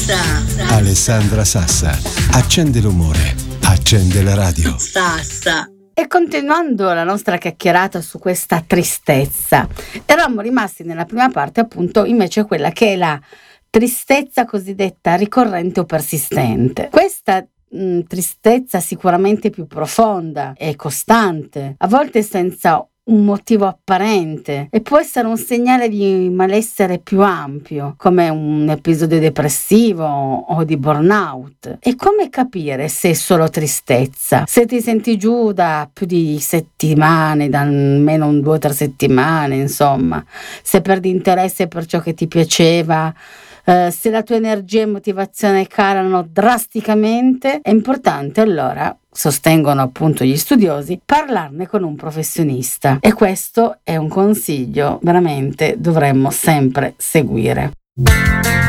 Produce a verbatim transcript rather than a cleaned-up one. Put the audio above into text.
Sassa. Alessandra Sassa. Accende l'umore. Accende la radio. Sassa. E continuando la nostra chiacchierata su questa tristezza, eravamo rimasti nella prima parte appunto invece quella che è la tristezza cosiddetta ricorrente o persistente. Questa mh, tristezza sicuramente più profonda e costante, a volte senza un motivo apparente, e può essere un segnale di malessere più ampio, come un episodio depressivo o di burnout. E come capire se è solo tristezza? Se ti senti giù da più di settimane, da almeno un due o tre settimane, insomma, se perdi interesse per ciò che ti piaceva, Uh, se la tua energia e motivazione calano drasticamente, è importante allora, sostengono appunto gli studiosi, parlarne con un professionista. E questo è un consiglio veramente dovremmo sempre seguire.